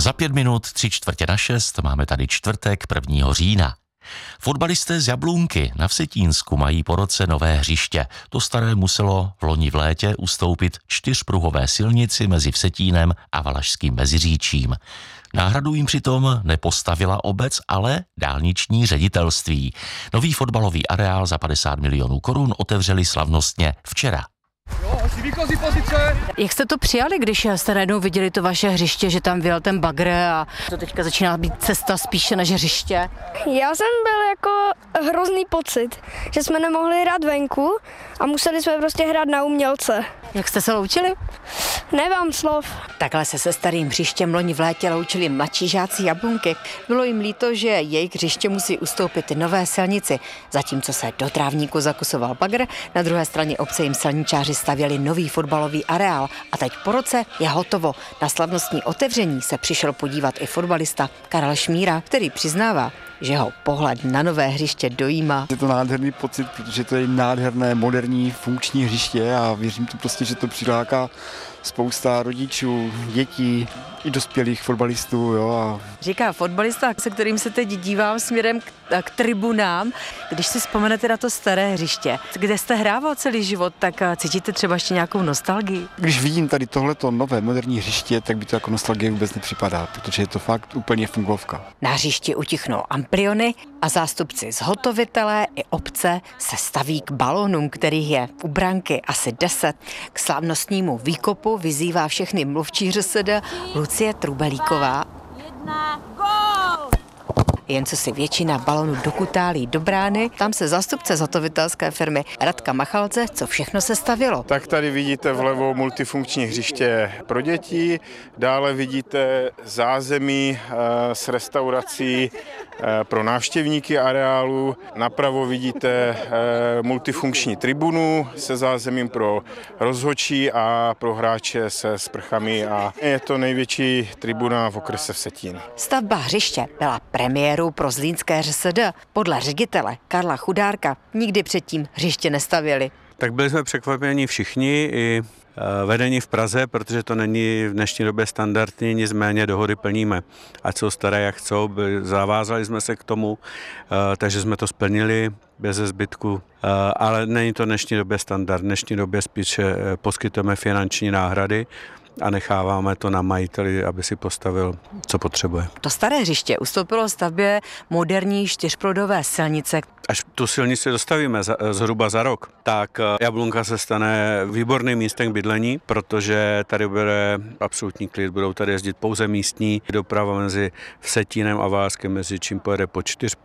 Za 5 minut 5:45 máme tady čtvrtek 1. října. Fotbalisté z Jablunky na Vsetínsku mají po roce nové hřiště. To staré muselo loni v létě ustoupit 4pruhové silnici mezi Vsetínem a Valašským Meziříčím. Náhradu jim přitom nepostavila obec, ale dálniční ředitelství. Nový fotbalový areál za 50 milionů korun otevřeli slavnostně včera. Výchozí pozice. Jak jste to přijali, když jste najednou viděli to vaše hřiště, že tam vyjel ten bagr a to teďka začíná být cesta spíše než hřiště? Já jsem byl jako hrozný pocit, že jsme nemohli hrát venku a museli jsme prostě hrát na umělce. Jak jste se loučili? Nemám slov. Takhle se starým hřištěm loni v létě loučili mladší žáci Jablunky. Bylo jim líto, že jejich hřiště musí ustoupit nové silnici. Zatímco se do trávníku zakusoval bagr, na druhé straně obce jim silničáři stavěli nový fotbalový areál a teď po roce je hotovo. Na slavnostní otevření se přišel podívat i fotbalista Karel Šmíra, který přiznává, že ho pohled na nové hřiště dojímá. Je to nádherný pocit, protože to je nádherné, moderní, funkční hřiště a věřím to prostě, že to přiláká spousta rodičů, dětí i dospělých fotbalistů. Jo, a... Říká fotbalista, se kterým se teď dívám směrem k tribunám. Když si vzpomenete na to staré hřiště, kde jste hrával celý život, tak cítíte třeba ještě nějakou nostalgii? Když vidím tady tohleto nové moderní hřiště, tak by to jako nostalgie vůbec nepřipadá, protože je to fakt úplně fungovka. Na hřišti utichnou ampliony a zástupci zhotovitelé i obce se staví k balónům, kterých je u branky asi 10. K slavnostnímu výkopu vyzývá všechny mluvčí ŘSD Lucie Trubelíková. Jen co si většina balonů dokutálí do brány, tam se zástupce zhotovitelské firmy Radka Machalce, co všechno se stavilo. Tak tady vidíte vlevo multifunkční hřiště pro děti, dále vidíte zázemí s restaurací pro návštěvníky areálu, napravo vidíte multifunkční tribunu se zázemím pro rozhodčí a pro hráče se sprchami a je to největší tribuna v okrese Vsetín. Stavba hřiště byla premiérou pro zlínské ŘSD. Podle ředitele Karla Chudárka nikdy předtím hřiště nestavěli. Tak byli jsme překvapeni všichni, i vedení v Praze, protože to není v dnešní době standardní, nicméně dohody plníme. Ať jsou staré, jak chcou, zavázali jsme se k tomu, takže jsme to splnili bez zbytku, ale není to v dnešní době standard. V dnešní době spíše poskytujeme finanční náhrady a necháváme to na majiteli, aby si postavil, co potřebuje. To staré hřiště ustoupilo stavbě moderní 4proudové silnice. Až tu silnici dostavíme zhruba za rok, tak Jablunka se stane výborným místem k bydlení, protože tady bude absolutní klid, budou tady jezdit pouze místní. Doprava mezi Vsetínem a Valašským Meziříčím pojede po